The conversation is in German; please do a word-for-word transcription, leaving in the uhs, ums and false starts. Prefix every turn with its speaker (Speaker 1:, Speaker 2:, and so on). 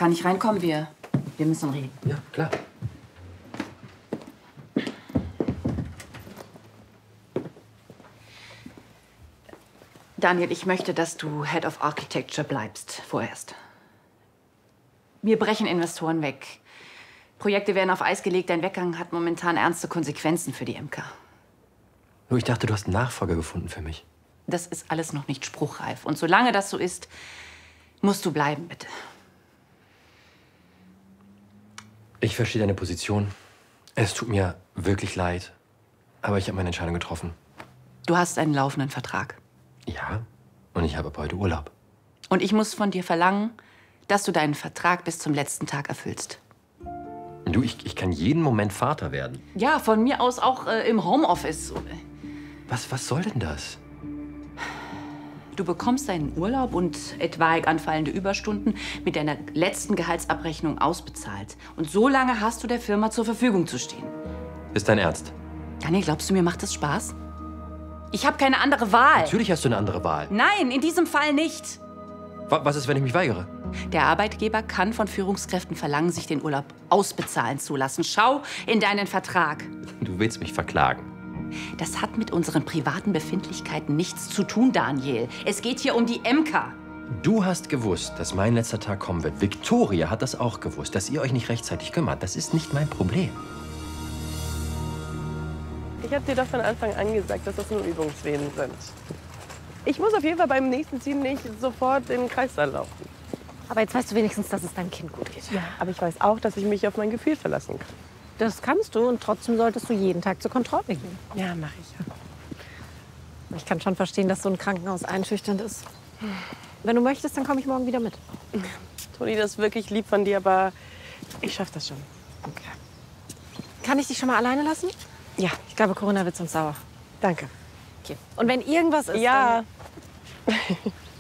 Speaker 1: Kann ich reinkommen? Wir, wir müssen reden.
Speaker 2: Ja, klar.
Speaker 1: Daniel, ich möchte, dass du Head of Architecture bleibst, vorerst. Wir brechen Investoren weg. Projekte werden auf Eis gelegt. Dein Weggang hat momentan ernste Konsequenzen für die M K.
Speaker 2: Nur ich dachte, du hast einen Nachfolger gefunden für mich.
Speaker 1: Das ist alles noch nicht spruchreif. Und solange das so ist, musst du bleiben, bitte.
Speaker 2: Ich verstehe deine Position. Es tut mir wirklich leid. Aber ich habe meine Entscheidung getroffen.
Speaker 1: Du hast einen laufenden Vertrag.
Speaker 2: Ja, und ich habe ab heute Urlaub.
Speaker 1: Und ich muss von dir verlangen, dass du deinen Vertrag bis zum letzten Tag erfüllst.
Speaker 2: Du, ich, ich kann jeden Moment Vater werden.
Speaker 1: Ja, von mir aus auch äh, im Homeoffice.
Speaker 2: Was, was soll denn das?
Speaker 1: Du bekommst deinen Urlaub und etwaig anfallende Überstunden mit deiner letzten Gehaltsabrechnung ausbezahlt. Und so lange hast du der Firma zur Verfügung zu stehen.
Speaker 2: Ist dein Ernst?
Speaker 1: Daniel, glaubst du, mir macht das Spaß? Ich habe keine andere Wahl.
Speaker 2: Natürlich hast du eine andere Wahl.
Speaker 1: Nein, in diesem Fall nicht.
Speaker 2: Was ist, wenn ich mich weigere?
Speaker 1: Der Arbeitgeber kann von Führungskräften verlangen, sich den Urlaub ausbezahlen zu lassen. Schau in deinen Vertrag.
Speaker 2: Du willst mich verklagen.
Speaker 1: Das hat mit unseren privaten Befindlichkeiten nichts zu tun, Daniel. Es geht hier um die M K.
Speaker 2: Du hast gewusst, dass mein letzter Tag kommen wird. Victoria hat das auch gewusst, dass ihr euch nicht rechtzeitig kümmert. Das ist nicht mein Problem.
Speaker 3: Ich habe dir doch von Anfang an gesagt, dass das nur Übungswehen sind. Ich muss auf jeden Fall beim nächsten Team nicht sofort in den Kreissaal laufen.
Speaker 4: Aber jetzt weißt du wenigstens, dass es deinem Kind gut geht.
Speaker 3: Ja, aber ich weiß auch, dass ich mich auf mein Gefühl verlassen kann.
Speaker 4: Das kannst du und trotzdem solltest du jeden Tag zur Kontrolle gehen.
Speaker 3: Ja, mache ich ja.
Speaker 4: Ich kann schon verstehen, dass so ein Krankenhaus einschüchternd ist. Wenn du möchtest, dann komme ich morgen wieder mit.
Speaker 3: Toni, das ist wirklich lieb von dir, aber ich schaffe das schon.
Speaker 4: Okay. Kann ich dich schon mal alleine lassen?
Speaker 3: Ja.
Speaker 4: Ich glaube, Corinna wird sonst sauer.
Speaker 3: Danke.
Speaker 4: Okay. Und wenn irgendwas ist,
Speaker 3: ja.
Speaker 4: dann